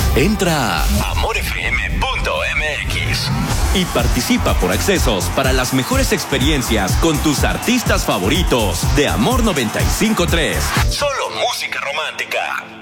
Entra a amorfm.mx y participa por accesos para las mejores experiencias con tus artistas favoritos de Amor 95.3. Solo música romántica.